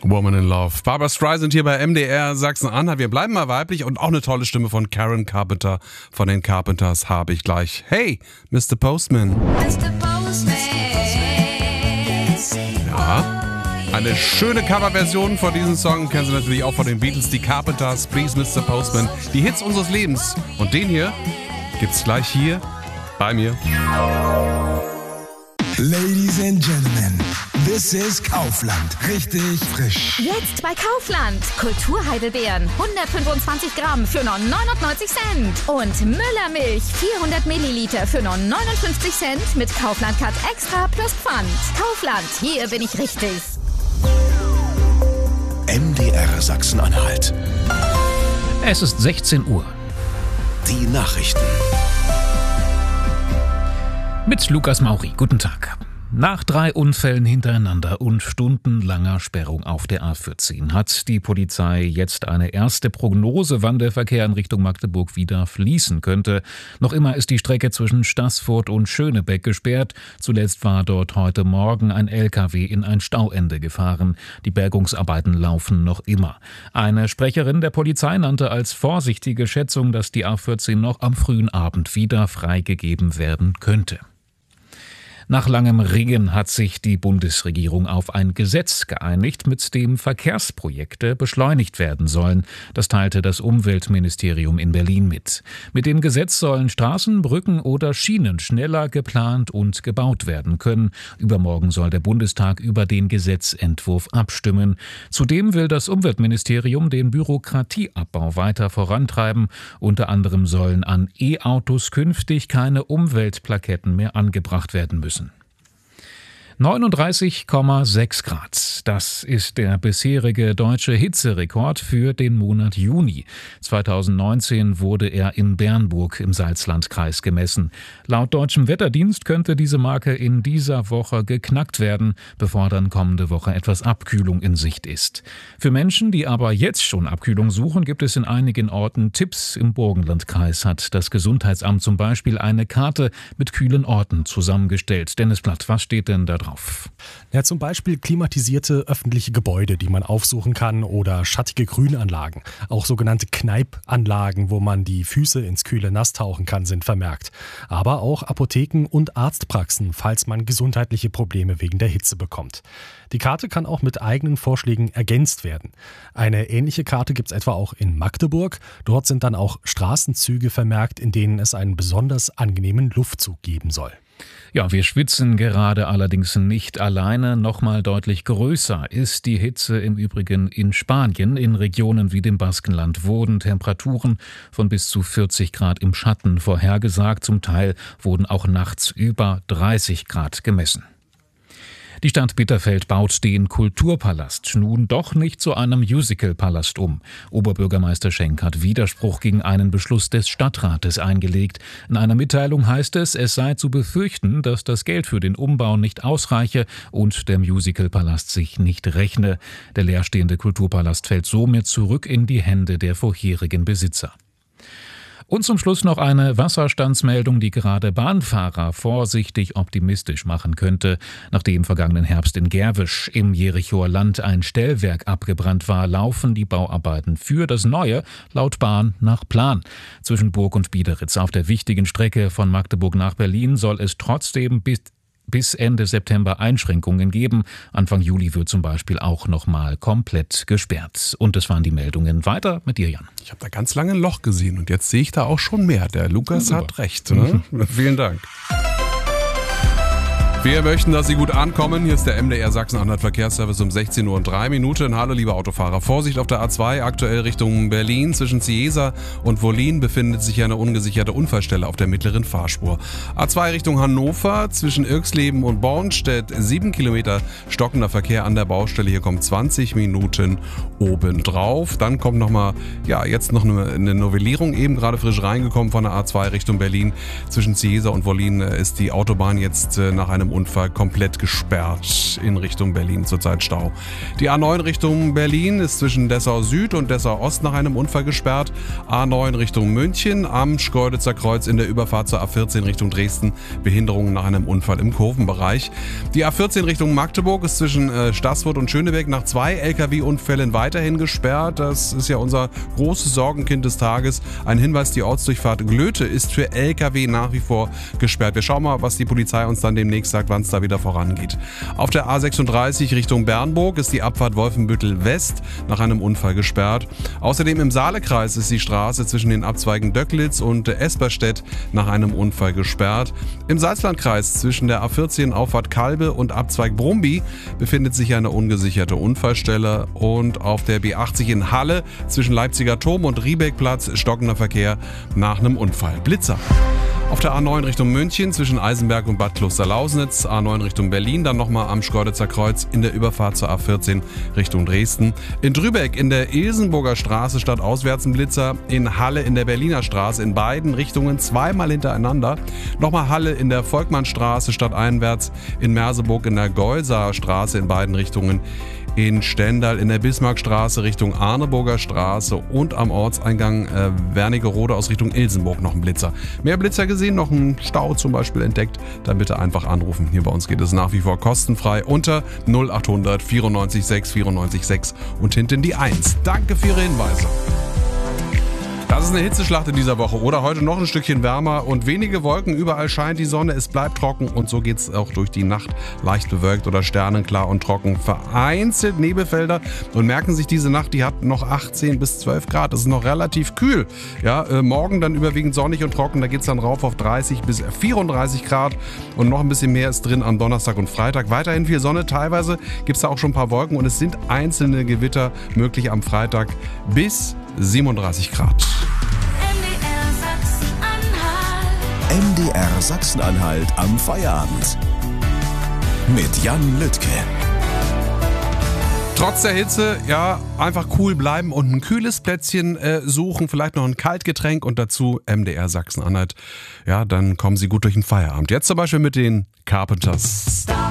Woman in Love. Barbra Streisand hier bei MDR Sachsen-Anhalt. Wir bleiben mal weiblich und auch eine tolle Stimme von Karen Carpenter von den Carpenters habe ich gleich. Hey, Mr. Postman. Mr. Postman. Ja, eine schöne Coverversion von diesem Song kennen Sie natürlich auch von den Beatles, die Carpenters, Please Mr. Postman. Die Hits unseres Lebens. Und den hier gibt's gleich hier bei mir. Ladies and Gentlemen, this is Kaufland. Richtig frisch. Jetzt bei Kaufland. Kulturheidelbeeren 125 Gramm für nur 99 Cent. Und Müllermilch 400 Milliliter für nur 59 Cent mit Kaufland Cut Extra plus Pfand. Kaufland, hier bin ich richtig. MDR Sachsen-Anhalt. Es ist 16 Uhr. Die Nachrichten. Mit Lukas Mauri. Guten Tag. Nach 3 Unfällen hintereinander und stundenlanger Sperrung auf der A14 hat die Polizei jetzt eine erste Prognose, wann der Verkehr in Richtung Magdeburg wieder fließen könnte. Noch immer ist die Strecke zwischen Staßfurt und Schönebeck gesperrt. Zuletzt war dort heute Morgen ein LKW in ein Stauende gefahren. Die Bergungsarbeiten laufen noch immer. Eine Sprecherin der Polizei nannte als vorsichtige Schätzung, dass die A14 noch am frühen Abend wieder freigegeben werden könnte. Nach langem Ringen hat sich die Bundesregierung auf ein Gesetz geeinigt, mit dem Verkehrsprojekte beschleunigt werden sollen. Das teilte das Umweltministerium in Berlin mit. Mit dem Gesetz sollen Straßen, Brücken oder Schienen schneller geplant und gebaut werden können. Übermorgen soll der Bundestag über den Gesetzentwurf abstimmen. Zudem will das Umweltministerium den Bürokratieabbau weiter vorantreiben. Unter anderem sollen an E-Autos künftig keine Umweltplaketten mehr angebracht werden müssen. 39,6 Grad. Das ist der bisherige deutsche Hitzerekord für den Monat Juni. 2019 wurde er in Bernburg im Salzlandkreis gemessen. Laut deutschem Wetterdienst könnte diese Marke in dieser Woche geknackt werden, bevor dann kommende Woche etwas Abkühlung in Sicht ist. Für Menschen, die aber jetzt schon Abkühlung suchen, gibt es in einigen Orten Tipps. Im Burgenlandkreis hat das Gesundheitsamt zum Beispiel eine Karte mit kühlen Orten zusammengestellt. Dennis Blatt, was steht denn da drauf? Ja, zum Beispiel klimatisierte öffentliche Gebäude, die man aufsuchen kann, oder schattige Grünanlagen. Auch sogenannte Kneipanlagen, wo man die Füße ins kühle Nass tauchen kann, sind vermerkt. Aber auch Apotheken und Arztpraxen, falls man gesundheitliche Probleme wegen der Hitze bekommt. Die Karte kann auch mit eigenen Vorschlägen ergänzt werden. Eine ähnliche Karte gibt es etwa auch in Magdeburg. Dort sind dann auch Straßenzüge vermerkt, in denen es einen besonders angenehmen Luftzug geben soll. Ja, wir schwitzen gerade allerdings nicht alleine. Nochmal deutlich größer ist die Hitze im Übrigen in Spanien. In Regionen wie dem Baskenland wurden Temperaturen von bis zu 40 Grad im Schatten vorhergesagt. Zum Teil wurden auch nachts über 30 Grad gemessen. Die Stadt Bitterfeld baut den Kulturpalast nun doch nicht zu einem Musicalpalast um. Oberbürgermeister Schenk hat Widerspruch gegen einen Beschluss des Stadtrates eingelegt. In einer Mitteilung heißt es sei zu befürchten, dass das Geld für den Umbau nicht ausreiche und der Musicalpalast sich nicht rechne. Der leerstehende Kulturpalast fällt somit zurück in die Hände der vorherigen Besitzer. Und zum Schluss noch eine Wasserstandsmeldung, die gerade Bahnfahrer vorsichtig optimistisch machen könnte. Nachdem vergangenen Herbst in Gerwisch im Jerichoer Land ein Stellwerk abgebrannt war, laufen die Bauarbeiten für das neue laut Bahn nach Plan. Zwischen Burg und Biederitz auf der wichtigen Strecke von Magdeburg nach Berlin soll es trotzdem bis Ende September Einschränkungen geben. Anfang Juli wird zum Beispiel auch nochmal komplett gesperrt. Und das waren die Meldungen. Weiter mit dir, Jan. Ich habe da ganz lange ein Loch gesehen und jetzt sehe ich da auch schon mehr. Der Lukas hat recht. Ne? Vielen Dank. Wir möchten, dass Sie gut ankommen. Hier ist der MDR Sachsen-Anhalt Verkehrsservice um 16:03 Uhr. Hallo, liebe Autofahrer. Vorsicht auf der A2, aktuell Richtung Berlin. Zwischen Cieza und Wollin befindet sich eine ungesicherte Unfallstelle auf der mittleren Fahrspur. A2 Richtung Hannover, zwischen Irxleben und Bornstedt 7 Kilometer stockender Verkehr an der Baustelle. Hier kommt 20 Minuten obendrauf. Dann kommt jetzt noch eine Novellierung, eben gerade frisch reingekommen von der A2 Richtung Berlin. Zwischen Cieza und Wollin ist die Autobahn jetzt nach einem Unfall komplett gesperrt in Richtung Berlin, zurzeit Stau. Die A9 Richtung Berlin ist zwischen Dessau Süd und Dessau Ost nach einem Unfall gesperrt. A9 Richtung München am Schkeuditzer Kreuz in der Überfahrt zur A14 Richtung Dresden. Behinderungen nach einem Unfall im Kurvenbereich. Die A14 Richtung Magdeburg ist zwischen Staßfurt und Schöneberg nach 2 Lkw-Unfällen weiterhin gesperrt. Das ist ja unser großes Sorgenkind des Tages. Ein Hinweis, die Ortsdurchfahrt Glöte ist für Lkw nach wie vor gesperrt. Wir schauen mal, was die Polizei uns dann demnächst sagt, wann es da wieder vorangeht. Auf der A36 Richtung Bernburg ist die Abfahrt Wolfenbüttel West nach einem Unfall gesperrt. Außerdem im Saalekreis ist die Straße zwischen den Abzweigen Döcklitz und Esperstedt nach einem Unfall gesperrt. Im Salzlandkreis zwischen der A14 Auffahrt Kalbe und Abzweig Brumby befindet sich eine ungesicherte Unfallstelle und auf der B80 in Halle zwischen Leipziger Turm und Riebeckplatz stockender Verkehr nach einem Unfall. Blitzer. Auf der A9 Richtung München zwischen Eisenberg und Bad Klosterlausnitz, A9 Richtung Berlin, dann nochmal am Schkeuditzer Kreuz in der Überfahrt zur A14 Richtung Dresden. In Drübeck in der Ilsenburger Straße statt auswärts ein Blitzer, in Halle in der Berliner Straße in beiden Richtungen zweimal hintereinander. Nochmal Halle in der Volkmannstraße statt einwärts, in Merseburg in der Geuser Straße in beiden Richtungen. In Stendal in der Bismarckstraße Richtung Arneburger Straße und am Ortseingang Wernigerode aus Richtung Ilsenburg noch ein Blitzer. Mehr Blitzer gesehen, noch einen Stau zum Beispiel entdeckt, dann bitte einfach anrufen. Hier bei uns geht es nach wie vor kostenfrei unter 0800 94 6 94 6 und hinten die 1. Danke für Ihre Hinweise. Das ist eine Hitzeschlacht in dieser Woche oder heute noch ein Stückchen wärmer und wenige Wolken, überall scheint die Sonne, es bleibt trocken und so geht es auch durch die Nacht, leicht bewölkt oder sternenklar und trocken. Vereinzelt Nebelfelder und merken sich diese Nacht, die hat noch 18 bis 12 Grad, das ist noch relativ kühl. Ja, morgen dann überwiegend sonnig und trocken, da geht es dann rauf auf 30 bis 34 Grad und noch ein bisschen mehr ist drin am Donnerstag und Freitag. Weiterhin viel Sonne, teilweise gibt es da auch schon ein paar Wolken und es sind einzelne Gewitter möglich am Freitag bis 37 Grad. MDR Sachsen-Anhalt am Feierabend. Mit Jan Lüttke. Trotz der Hitze, ja, einfach cool bleiben und ein kühles Plätzchen suchen, vielleicht noch ein Kaltgetränk und dazu MDR Sachsen-Anhalt. Ja, dann kommen Sie gut durch den Feierabend. Jetzt zum Beispiel mit den Carpenters.